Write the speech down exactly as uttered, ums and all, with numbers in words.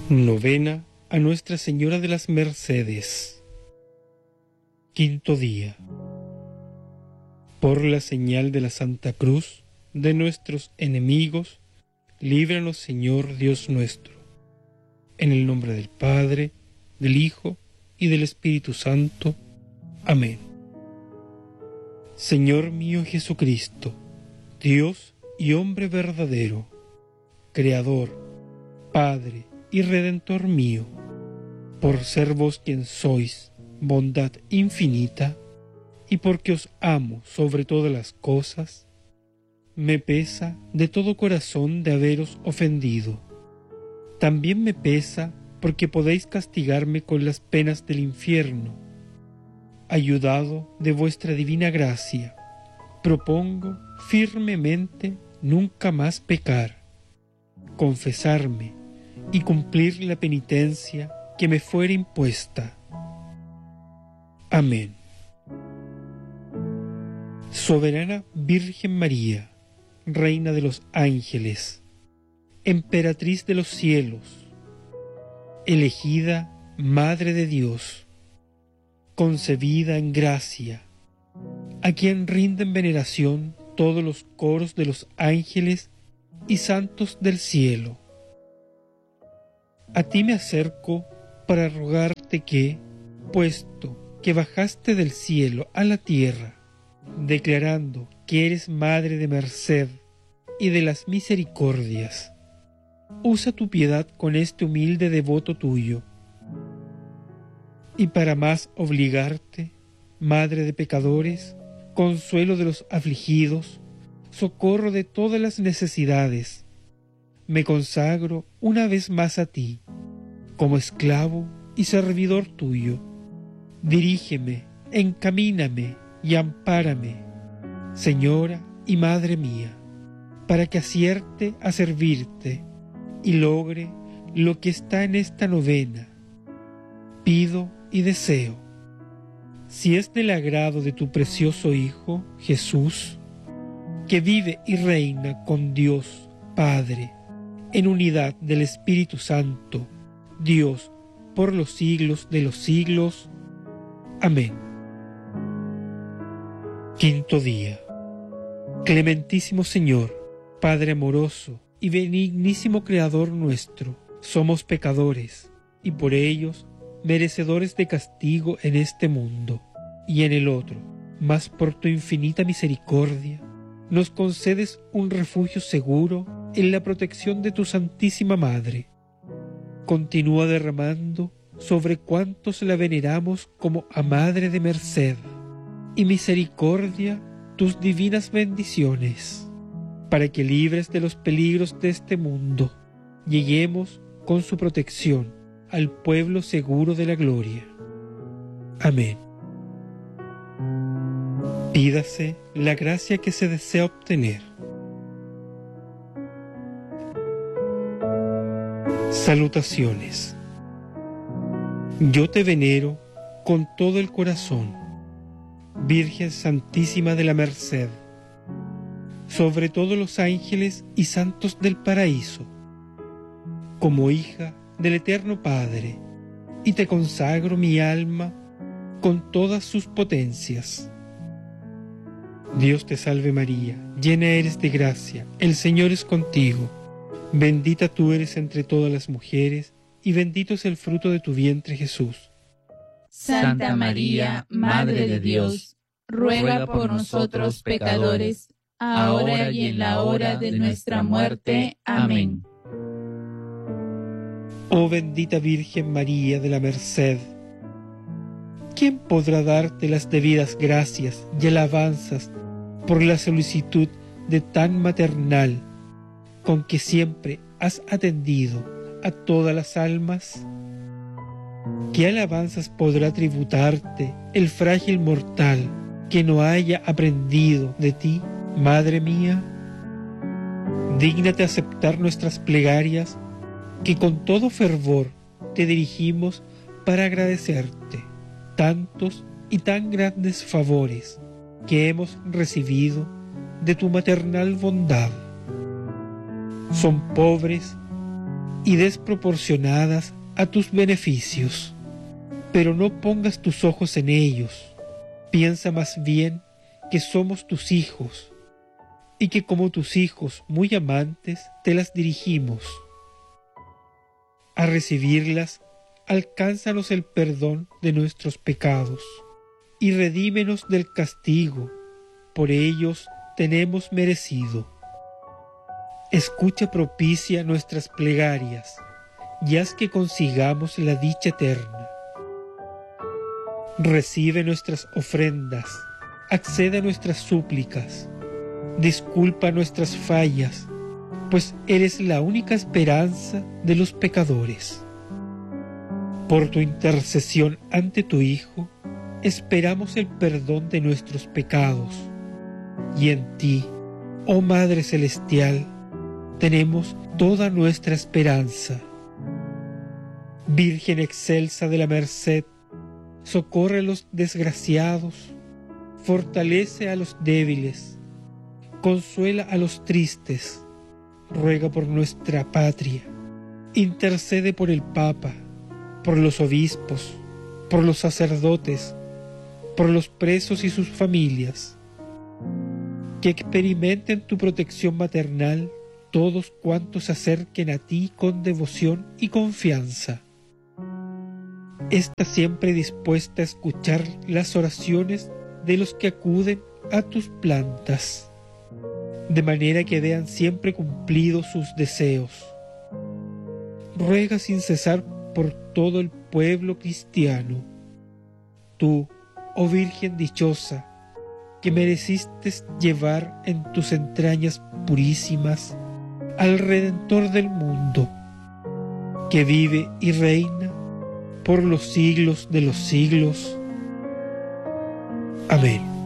Novena a Nuestra Señora de las Mercedes. Quinto día. Por la señal de la Santa Cruz de nuestros enemigos, líbranos, Señor Dios nuestro. En el nombre del Padre, del Hijo y del Espíritu Santo. Amén. Señor mío Jesucristo, Dios y hombre verdadero, Creador, Padre y Redentor mío, por ser vos quien sois, bondad infinita, y porque os amo sobre todas las cosas, me pesa de todo corazón de haberos ofendido. También me pesa porque podéis castigarme con las penas del infierno. Ayudado de vuestra divina gracia, propongo firmemente nunca más pecar, confesarme y cumplir la penitencia que me fuere impuesta. Amén. Soberana Virgen María, Reina de los ángeles, Emperatriz de los cielos, elegida Madre de Dios, concebida en gracia, a quien rinden veneración todos los coros de los ángeles y santos del cielo. A ti me acerco para rogarte que, puesto que bajaste del cielo a la tierra, declarando que eres Madre de merced y de las misericordias, usa tu piedad con este humilde devoto tuyo. Y para más obligarte, Madre de pecadores, consuelo de los afligidos, socorro de todas las necesidades, me consagro una vez más a ti, como esclavo y servidor tuyo. Dirígeme, encamíname y ampárame, Señora y Madre mía, para que acierte a servirte y logre lo que está en esta novena. Pido y deseo, si es del agrado de tu precioso Hijo, Jesús, que vive y reina con Dios Padre, en unidad del Espíritu Santo, Dios, por los siglos de los siglos. Amén. Quinto día. Clementísimo Señor, Padre amoroso y benignísimo Creador nuestro, somos pecadores, y por ellos merecedores de castigo en este mundo y en el otro, mas por tu infinita misericordia, nos concedes un refugio seguro en la protección de tu Santísima Madre. Continúa derramando sobre cuantos la veneramos como a Madre de merced y misericordia tus divinas bendiciones, para que libres de los peligros de este mundo, lleguemos con su protección al pueblo seguro de la gloria. Amén. Pídase la gracia que se desea obtener. Salutaciones. Yo te venero con todo el corazón, Virgen Santísima de la Merced, sobre todos los ángeles y santos del paraíso, como hija del Eterno Padre, y te consagro mi alma con todas sus potencias. Dios te salve María, llena eres de gracia, el Señor es contigo. Bendita tú eres entre todas las mujeres, y bendito es el fruto de tu vientre Jesús. Santa María, Madre de Dios, ruega por nosotros pecadores, ahora y en la hora de nuestra muerte. Amén. Oh bendita Virgen María de la Merced, ¿quién podrá darte las debidas gracias y alabanzas por la solicitud de tan maternal con que siempre has atendido a todas las almas? ¿Qué alabanzas podrá tributarte el frágil mortal que no haya aprendido de ti, Madre mía? Dígnate aceptar nuestras plegarias, que con todo fervor te dirigimos para agradecerte tantos y tan grandes favores que hemos recibido de tu maternal bondad. Son pobres y desproporcionadas a tus beneficios. Pero no pongas tus ojos en ellos. Piensa más bien que somos tus hijos, y que como tus hijos muy amantes te las dirigimos. A recibirlas, alcánzanos el perdón de nuestros pecados, y redímenos del castigo, por ellos tenemos merecido. Escucha propicia nuestras plegarias, y haz que consigamos la dicha eterna. Recibe nuestras ofrendas, accede a nuestras súplicas, disculpa nuestras fallas, pues eres la única esperanza de los pecadores. Por tu intercesión ante tu Hijo, esperamos el perdón de nuestros pecados, y en ti, oh Madre Celestial, tenemos toda nuestra esperanza. Virgen excelsa de la merced, socorre a los desgraciados, fortalece a los débiles, consuela a los tristes, ruega por nuestra patria, intercede por el Papa, por los obispos, por los sacerdotes, por los presos y sus familias. Que experimenten tu protección maternal todos cuantos se acerquen a ti con devoción y confianza. Está siempre dispuesta a escuchar las oraciones de los que acuden a tus plantas, de manera que vean siempre cumplidos sus deseos. Ruega sin cesar por todo el pueblo cristiano. Tú, oh Virgen dichosa, que mereciste llevar en tus entrañas purísimas al Redentor del mundo, que vive y reina por los siglos de los siglos. Amén.